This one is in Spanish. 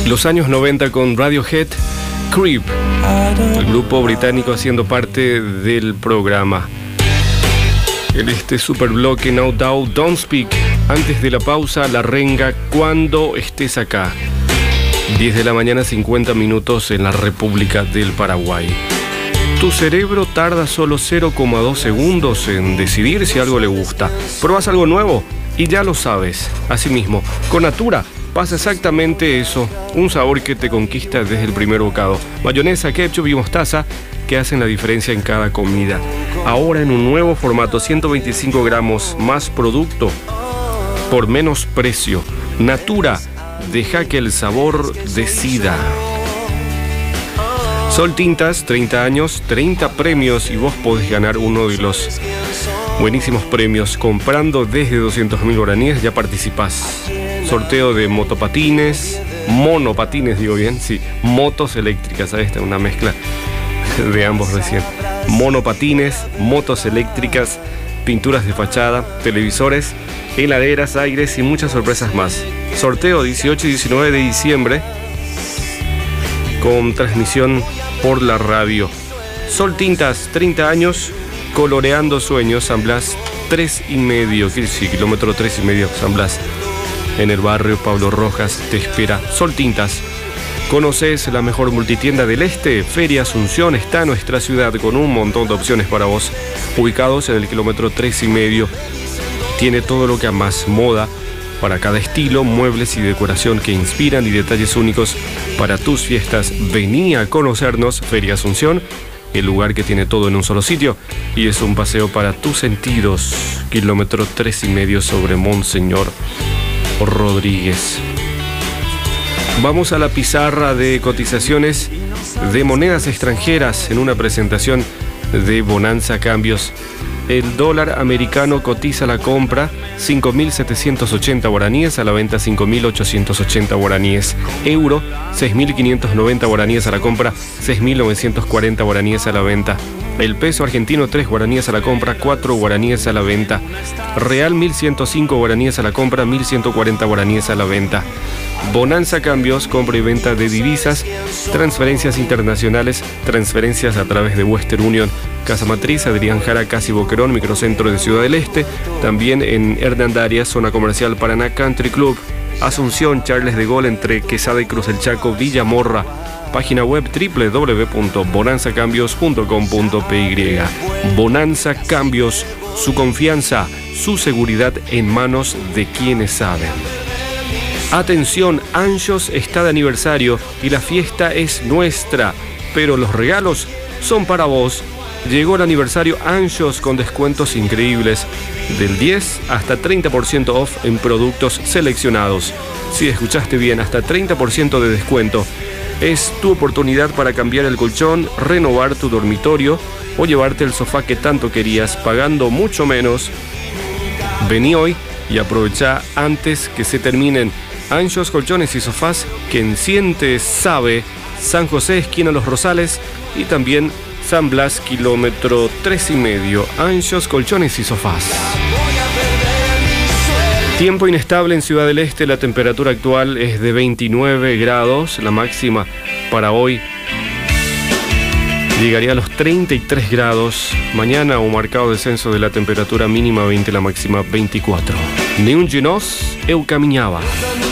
Los años 90 con Radiohead, Creep, el grupo británico haciendo parte del programa. En este super bloque No Doubt, Don't Speak. Antes de la pausa, La Renga, Cuando estés acá. 10 de la mañana, 50 minutos en la República del Paraguay. Tu cerebro tarda solo 0,2 segundos en decidir si algo le gusta. Pruebas algo nuevo y ya lo sabes. Asimismo, con Natura pasa exactamente eso. Un sabor que te conquista desde el primer bocado. Mayonesa, ketchup y mostaza que hacen la diferencia en cada comida. Ahora en un nuevo formato, 125 gramos, más producto por menos precio. Natura, deja que el sabor decida. Sol Tintas, 30 años, 30 premios y vos podés ganar uno de los buenísimos premios. Comprando desde 200.000 guaraníes ya participás. Sorteo de motopatines, monopatines, digo bien, sí, motos eléctricas, ¿sabes? Esta es una mezcla de ambos recién. Monopatines, motos eléctricas, pinturas de fachada, televisores, heladeras, aires y muchas sorpresas más. Sorteo 18 y 19 de diciembre con transmisión por la radio. Sol Tintas, 30 años, coloreando sueños, San Blas 3,5, sí, kilómetro 3,5, San Blas. En el barrio Pablo Rojas te espera Sol Tintas. ¿Conoces la mejor multitienda del este? Feria Asunción está en nuestra ciudad con un montón de opciones para vos. Ubicados en el kilómetro 3,5. Tiene todo lo que amas, moda para cada estilo, muebles y decoración que inspiran y detalles únicos para tus fiestas. Vení a conocernos, Feria Asunción, el lugar que tiene todo en un solo sitio y es un paseo para tus sentidos. Kilómetro 3,5 sobre Monseñor Rodríguez. Vamos a la pizarra de cotizaciones de monedas extranjeras en una presentación de Bonanza Cambios. El dólar americano cotiza a la compra 5.780 guaraníes, a la venta 5.880 guaraníes. Euro, 6.590 guaraníes a la compra, 6.940 guaraníes a la venta. El peso argentino, 3 guaraníes a la compra, 4 guaraníes a la venta. Real, 1.105 guaraníes a la compra, 1.140 guaraníes a la venta. Bonanza Cambios, compra y venta de divisas, transferencias internacionales, transferencias a través de Western Union, Casa Matriz, Adrián Jara, Casi Boquerón, Microcentro de Ciudad del Este, también en Hernandarias, Zona Comercial Paraná Country Club, Asunción, Charles de Gaulle, entre Quesada y Cruz del Chaco, Villa Morra. Página web www.bonanzacambios.com.py. Bonanza Cambios, su confianza, su seguridad en manos de quienes saben. Atención, Anjos está de aniversario y la fiesta es nuestra, pero los regalos son para vos. Llegó el aniversario Anjos con descuentos increíbles, del 10 hasta 30% off en productos seleccionados. Si escuchaste bien, hasta 30% de descuento. Es tu oportunidad para cambiar el colchón, renovar tu dormitorio o llevarte el sofá que tanto querías pagando mucho menos. Vení hoy y aprovecha antes que se terminen. Anjos Colchones y Sofás, quien siente sabe. San José, esquina Los Rosales, y también San Blas, kilómetro 3,5. Anjos Colchones y Sofás. Tiempo inestable en Ciudad del Este. La temperatura actual es de 29 grados. La máxima para hoy llegaría a los 33 grados. Mañana un marcado descenso de la temperatura mínima 20, la máxima 24. Ni un genos, eu caminhava.